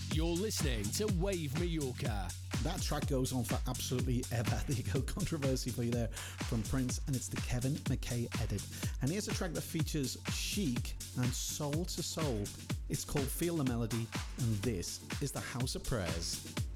You're listening to Wave Mallorca. That track goes on for absolutely ever. There you go, controversy for you there from Prince, and it's the Kevin McKay edit. And here's a track that features Chic and Soul II Soul. It's called Feel the Melody, and this is the House of Prayers.